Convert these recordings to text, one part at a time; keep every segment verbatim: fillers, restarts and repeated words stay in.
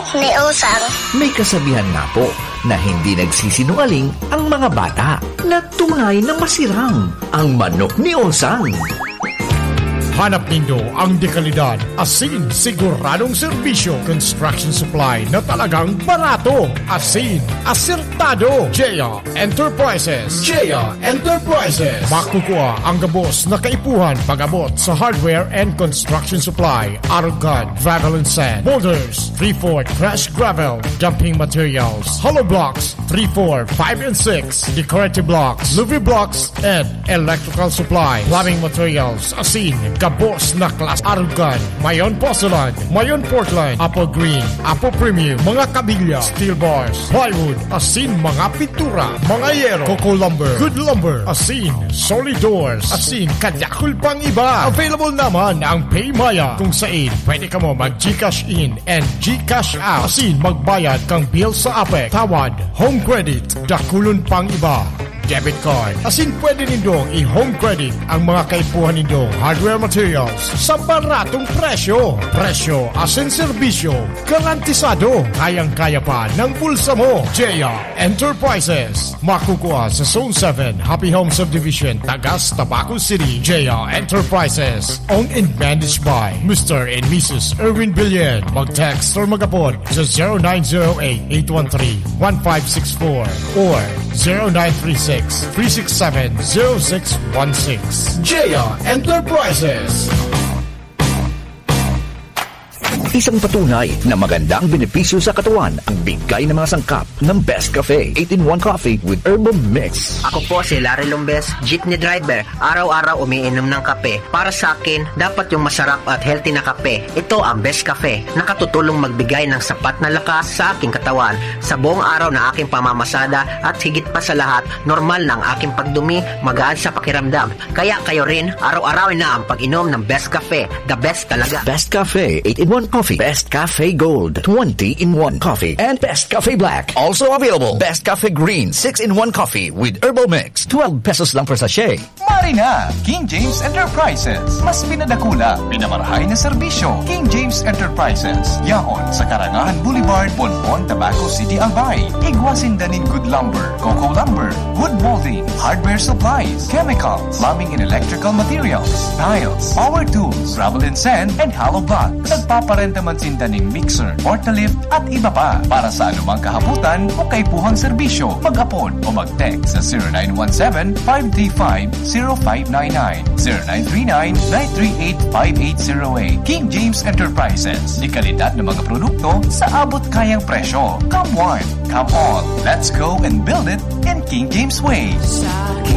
ni Osang. May kasabihan nga po na hindi nagsisinungaling ang mga bata na tunay na masirang ang manok ni Osang. Hanap nindo ang dekalidad, asin, siguradong serbisyo, construction supply na talagang barato, asin, asertado. Jaya Enterprises. Jaya Enterprises. Makukuha ang gabos na kaipuhan pag-abot sa hardware and construction supply, Arugad, gravel and sand, boulders, three four crash gravel, dumping materials, hollow blocks, three four, five and six, decorative blocks, Louis blocks, and electrical supply, plumbing materials, asin, gabos na class Arugad, Mayon Porcelain, Mayon Portland, Apple Green, Apple Premium, mga kabilya, steel bars, plywood, asin, mga pintura, mga yero, Coco Lumber, Good Lumber, asin, solid doors, asin, kadyakul pang iba. Available naman ang PayMaya kung saan pwede ka mo mag-Gcash in and Gcash out. Asin, magbayad kang bill sa Apec, tawad, home credit, dakulon pang iba. Debit card. Asin pwede nindong i-home credit ang mga kaipuhan nindong hardware materials sa baratong presyo. Presyo asin serbisyo. Garantisado. Kayang-kaya pa ng bulsa mo. Jaya Enterprises. Makukuha sa Zone seven, Happy Home Subdivision, Tagas, Tabaco City. Jaya Enterprises. Owned and managed by Mister and Missus Erwin Billion. Mag-text or mag-apod sa zero nine zero eight, eight one three, one five six four or zero nine three six, three six seven, zero six one six. Jaya Enterprises. Isang patunay na magandang benepisyo sa katawan ang bigay ng mga sangkap ng Best Cafe eight in one Coffee with Herbal Mix. Ako po si Larry Lumbes, jeepney driver. Araw-araw umiinom ng kape. Para sa akin, dapat yung masarap at healthy na kape. Ito ang Best Cafe. Nakatutulong magbigay ng sapat na lakas sa aking katawan. Sa buong araw na aking pamamasada at higit pa sa lahat, normal na ang aking pagdumi, magaan sa pakiramdam. Kaya kayo rin, araw-arawin na ang pag-inom ng Best Cafe. The best talaga. Best Cafe eight in one Coffee, Best Cafe Gold twenty in one Coffee, and Best Cafe Black. Also available, Best Cafe Green six in one Coffee with Herbal Mix, twelve pesos lang per sachet. Mari na! King James Enterprises. Mas pinadakula, pinamarahay na serbisyo. King James Enterprises. Yaon sa Karangahan Boulevard, Bonbon, Tabaco City, Albay. Igwasin danin Good Lumber, Coco Lumber, wood molding, hardware supplies, chemicals, plumbing and electrical materials, tiles, power tools, gravel and sand, and hollow blocks. Nagpaparenta man sindaning mixer, portalift, at iba pa. Para sa anumang kahabutan o kaipuhang serbisyo, mag-apod o mag-text sa zero nine one seven, five three five, zero five nine nine, zero nine three nine, nine three eight, five eight zero eight. King James Enterprises. Di kalidad ng mga produkto sa abot kayang presyo. Come one, come all. Let's go and build it in King James way. Sa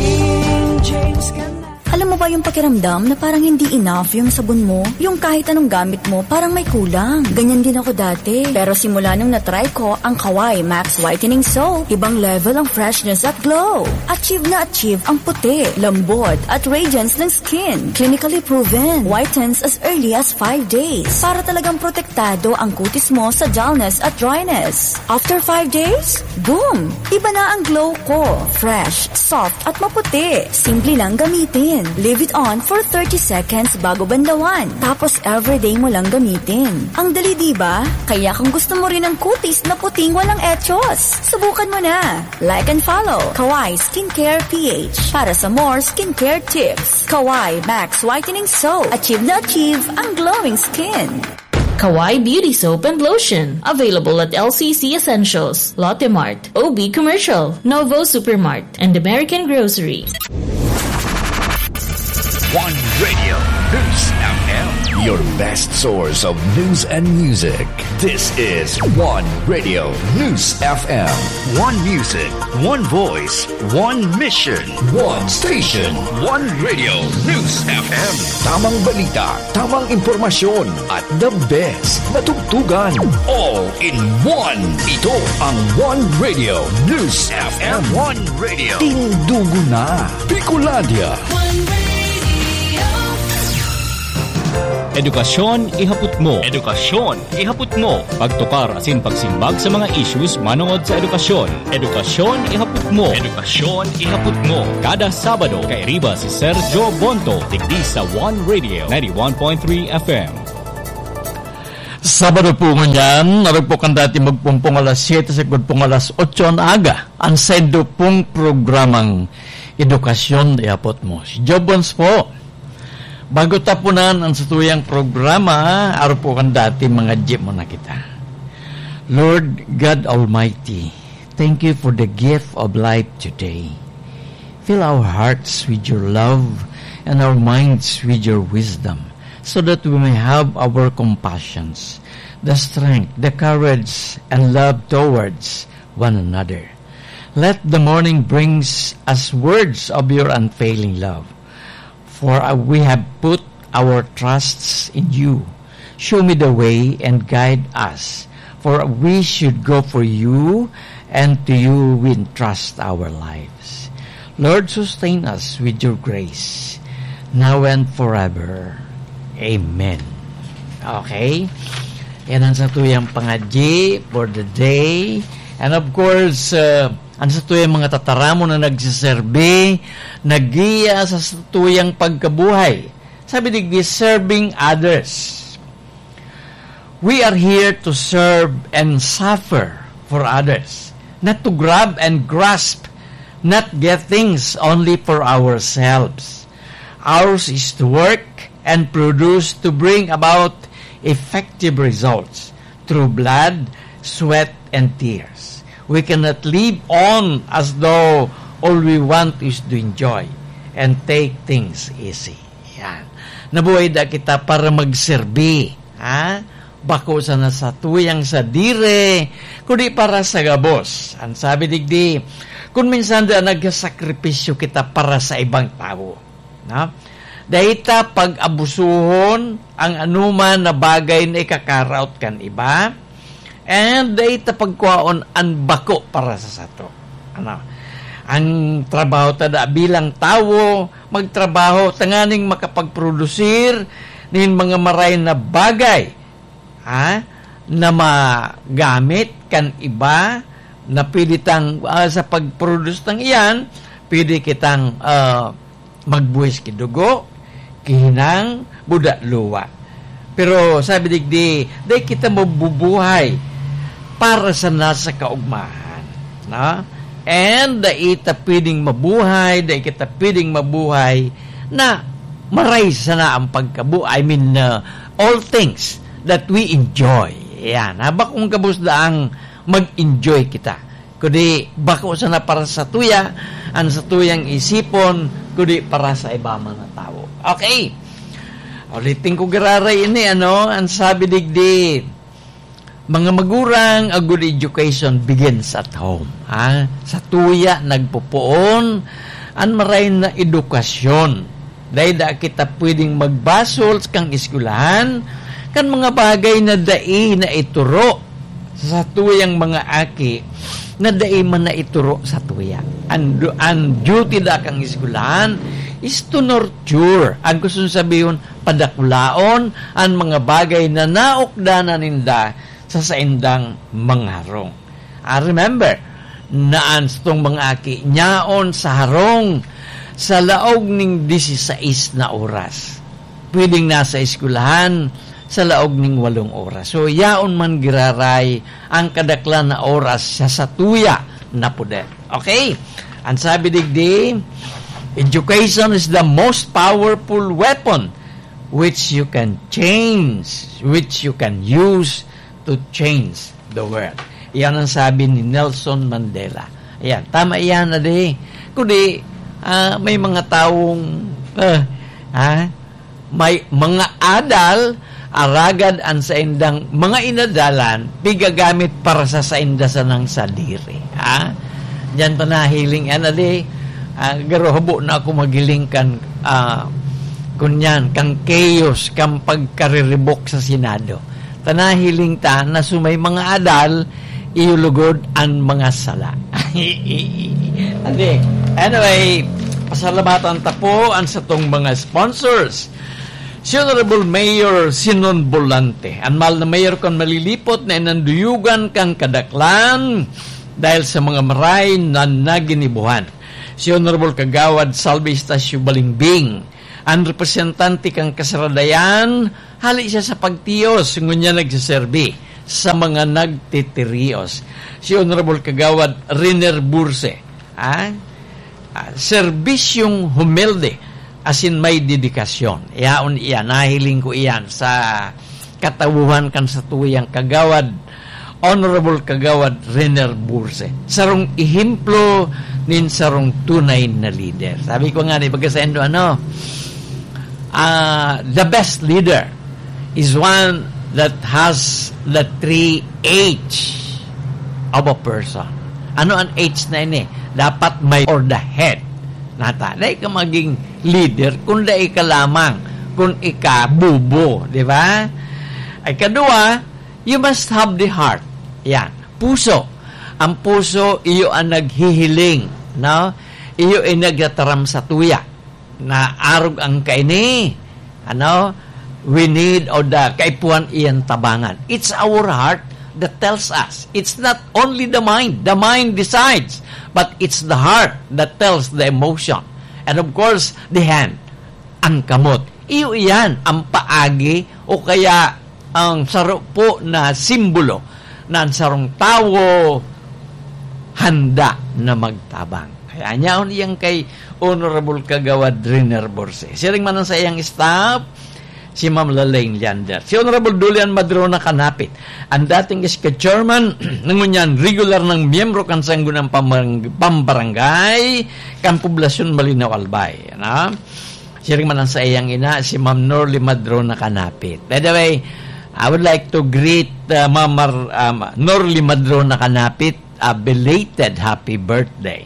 King James ka na. Alam mo ba yung pakiramdam na parang hindi enough yung sabon mo? Yung kahit anong gamit mo, parang may kulang. Ganyan din ako dati. Pero simula nung natry ko ang Kawai Max Whitening Soap, ibang level ang freshness at glow. Achieve na achieve ang puti, lambot at radiance ng skin. Clinically proven. Whitens as early as five days. Para talagang protektado ang kutis mo sa dullness at dryness. After five days, boom! Iba na ang glow ko. Fresh, soft at maputi. Simple lang gamitin. Leave it on for thirty seconds bago bandawan. Tapos everyday mo lang gamitin. Ang dali, diba? Kaya kung gusto mo rin ng kutis na puting walang etchos, subukan mo na. Like and follow Kawai Skincare P H para sa more skincare tips. Kawai Max Whitening Soap. Achieve na achieve ang glowing skin. Kawai Beauty Soap and Lotion. Available at L C C Essentials, Lotte Mart, O B Commercial, Novo Supermart, and American Grocery. One Radio, News F M. Your best source of news and music. This is One Radio, News F M. One music, one voice, one mission, one station. One Radio, News F M. Tamang balita, tamang impormasyon, at the best na tugtugan. All in one. Ito ang One Radio, News F M. One Radio. Tindugo na. Bicolandia. One Radio. Edukasyon ihapot mo. Edukasyon ihapot mo. Pagtukar asin pagsimbag sa mga issues manungod sa edukasyon. Edukasyon ihapot mo. Edukasyon ihapot mo. Kada Sabado kay riba si Sergio Bonto, digdi sa One Radio ninety-one point three F M. Sabado po nganyan, narag po kan dati magpumpong alas siyete sa pong alas otso ang aga. Ang sendo pong programang edukasyon iapot mo. Si Jobons po. Bago tapunan ang satuyang programa, araw po kan dati mga jeep mo na kita. Lord God Almighty, thank you for the gift of life today. Fill our hearts with your love and our minds with your wisdom, so that we may have our compassions, the strength, the courage, and love towards one another. Let the morning brings us words of your unfailing love, for we have put our trusts in you. Show me the way and guide us, for we should go for you, and to you we entrust our lives. Lord, sustain us with your grace, now and forever. Amen. Okay? Yan ang satuyang pangadji for the day. And of course, uh, ang satuyang mga tataramo na nagsiserbe, nagiya sa satuyang pagkabuhay. Sabi digdi, serving others. We are here to serve and suffer for others. Not to grab and grasp, not get things only for ourselves. Ours is to work and produce to bring about effective results through blood, sweat, and tears. We cannot live on as though all we want is to enjoy and take things easy. Yan. Nabuhay da kita para magserbi. Ha? Bako sa nasatuyang sa dire, kundi para sa gabos. Ang sabi digdi, kung minsan da nagsakripisyo kita para sa ibang tao. Ha? Dahita pag-abusuhon ang anuman na bagay na ikakaraot kan iba, and dahita pagkuhaon ang bako para sa sato. Ano? Ang trabaho tada bilang tao, magtrabaho, tanganing makapagprodusir nin mga maray na bagay ha, na magamit kan iba, na pwede tang uh, sa pag-produce ng iyan, pwede kitang uh, magbuwis kidugo, kihinang, budak luwa. Pero sabi digdi, day kita mabubuhay para sa nasa kaugmahan. No? And day kita pwedeng mabuhay, day kita pwedeng mabuhay na maray sana ang pagkabu. I mean, uh, all things that we enjoy. Yan. Haba kung kabusdaang mag-enjoy kita. Kundi bako sana para sa tuya, ang sa tuyang isipon, kundi para sa iba man na tao. Okay. Ulitin ko gararay ini, ano, ang sabi digdi, mga magurang, a good education begins at home. Ha? Sa tuya, nagpupuon, ang maray na edukasyon. Dahil da kita pwedeng magbasol kang iskulahan, kan mga bagay na dai na ituro sa tuyang mga aki, na dai man na ituro sa tuya. Ang, ang duty da kang iskulahan is to nurture. Ang gusto sabihin, padakulaon ang mga bagay na naokda na ninda sa saindang mga harong. I remember, naan itong mga aki, nyaon sa harong sa laog ning disisays na oras. Pwedeng nasa eskulahan sa laog ning walong oras. So, yaon man giraray ang kadaklan na oras sa satuya na pudet. Okay? Ang sabi digdi, education is the most powerful weapon which you can change, which you can use to change the world. Yan ang sabi ni Nelson Mandela. Ayan, tama yan na di. Kundi, uh, may mga taong, uh, uh, may mga adal, aragad ang saindang mga inadalan, pigagamit para sa saindasan ng sadiri. Ha? Diyan pa na hiling, ano di, uh, garohabo na ako magiling kan, uh, kunyan, kang chaos, kang pagkariribok sa Senado. Tanahiling ta na sumay mga adal, iulugod ang mga sala. Andi, anyway, pasalamatan ta po ang sa tong mga sponsors. Si Honorable Mayor Sinon Bolante, ang mahal na mayor kang malilipot na inanduyugan kang kadaklan dahil sa mga maray na naginibuhan. Si Honorable Kagawad Salve Estacio Balingbing, Ang representante kang kasaradayan, hali siya sa pagtiyos, ngunya nagsiserbi sa mga nagtitirios. Si Honorable Kagawad Riner Burse, ah, ah, serbisyong humilde, asin may dedikasyon. Iyaon iyan, nahiling ko iyan sa katawuhan kan sa tuyang Kagawad, Honorable Kagawad Riner Burse. Sarong ihimplo nin sarong tunay na leader. Sabi ko nga, di pagkasendo, ano, uh, the best leader is one that has the three H of a person. Ano ang H na ini? Dapat may or the head. Nata, dahil ka maging leader kung dahil ka lamang, kung ika bubo, di ba? Ay kadua, you must have the heart. Yan, puso. Ang puso, iyo ang naghihiling, no? Iyo ay nagataram sa tuya na arog ang kaini. Ano? We need o the kaipuan iyan tabangan. It's our heart that tells us. It's not only the mind. The mind decides. But it's the heart that tells the emotion. And of course, the hand, ang kamot. Iyo iyan ang paagi o kaya ang saro po na simbolo na ang sarong tao handa na magtabang. Kaya niyaon iyang kay Honorable Kagawad Riner Burse. Siring man sa iyang staff, si Ma'am Lalaine Leander. Si Honorable Dulian Madrona Kanapit, ang dating iska-chairman nangunyan regular ng miyembro kan sanggunang pambarangay kan poblasyon Malinaw Albay. Ano? Siring man sa iyang ina, si Ma'am Norly Madrona Kanapit. By the way, I would like to greet uh, Ma'am um, Norly Madrona Kanapit a belated happy birthday.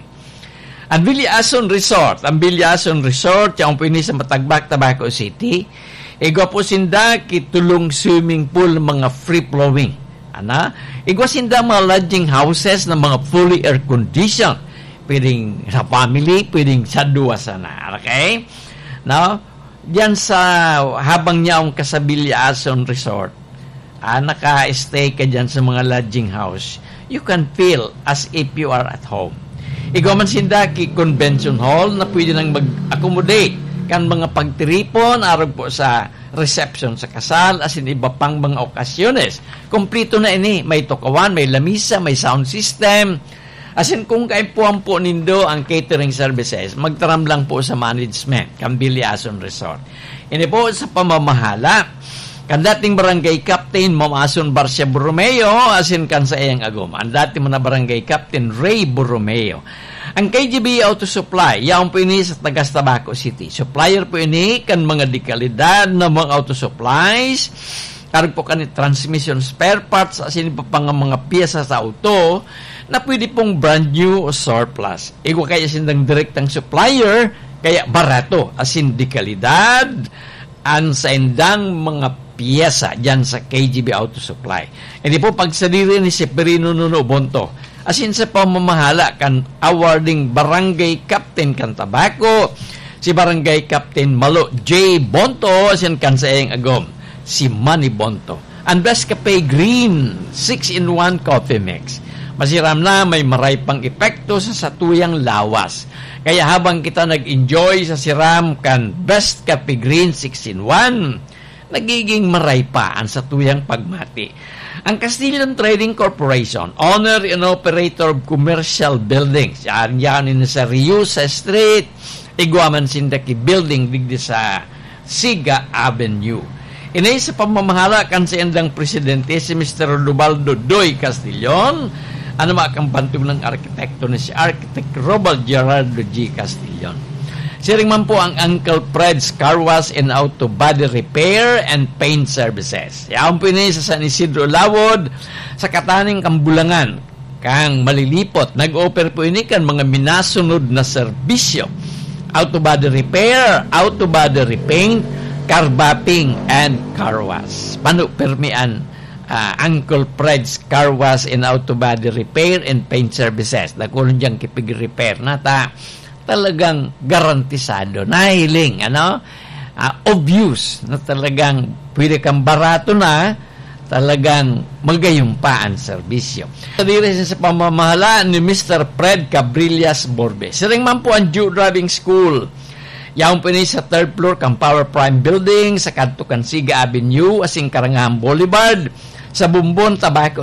Ang Villason Resort, ang Villason Resort, yung pwede sa Matagbak, Tabaco City, igwa po sinda kitulong swimming pool, mga free-flowing. Ana? Igwa sinda mga lodging houses na mga fully air-conditioned. Pwedeng sa family, pwedeng sa duwa sana. Okay? Now, diyan sa habang niya ang Kasabillason Resort, ah, naka-stay ka dyan sa mga lodging house, you can feel as if you are at home. Ikaw man sindaki convention hall na pwede nang mag-accommodate kan mga pagtiripon arog po sa reception sa kasal as in iba pang mga okasyones. Kompleto na ini, may tukawan, may lamisa, may sound system. As in kung kaipuan po nindo ang catering services, magtaram lang po sa management kan Villason Resort. Ini po sa pamamahala kan dating barangay captain Mamason Barcia Borromeo asin kan sa iyang agom. Ang dating mga barangay captain Ray Borromeo. Ang K G B Auto Supply, yaong po ini sa Tagas Tabaco City. Supplier po ini kan mga dekalidad na mga auto supplies. Karag po kanit transmission spare parts asin pa pang mga piyesa sa auto na pwede pong brand new o surplus. Iko kaya sindang direktang supplier kaya barato asin dekalidad ang sa indang mga piyesa dyan sa K G B Auto Supply. Hindi po pagsadiri ni si Perino Nuno Bonto asin sa pamamahala kan awarding barangay captain kan Tabaco, si barangay captain Malo J. Bonto asin kan sa iyang agom, si Manny Bonto. Ang Best Cafe Green six in one coffee mix. Masiram na may maray pang epekto sa satuyang lawas. Kaya habang kita nag-enjoy sa siram kan Best Cafe Green six in one, nagiging maray pa ang satuyang pagmati. Ang Castilian Trading Corporation, owner and operator of commercial buildings, yan yan in sa Riusa Street, Iguaman Sindaki Building, digdi sa Siga Avenue. Inay sa pamamahala kan sa endang presidente si Mister Rodobaldo Doy Castillon, ano makampantog ng arkitekto na si Architect Robal Gerardo G. Castillon. Siring man po ang Uncle Fred's Car Wash and Auto Body Repair and Paint Services. Yaon po ini sa San Isidro Lawod, sa Kataning Kambulangan, kang malilipot. Nag-offer po ini kan mga minasunod na serbisyo. Auto Body Repair, Auto Body Repaint, Car Bapping, and Car Wash. Pano permian uh, Uncle Fred's Car Wash and Auto Body Repair and Paint Services. Nakulong diyang kipig-repair na ta. Talagang garantisado, nahiling, ano, uh, obvious, na talagang pwede kang barato na, talagang magayumpa ang serbisyo. Diri sa pamamahala ni Mister Fred Cabrillas Borbe. Siring man po ang Jew Driving School. Yaon po ni sa third floor kang Power Prime Building sa kadto kan Siga Avenue asing Karangahan Boulevard sa Bumbon, Tabaco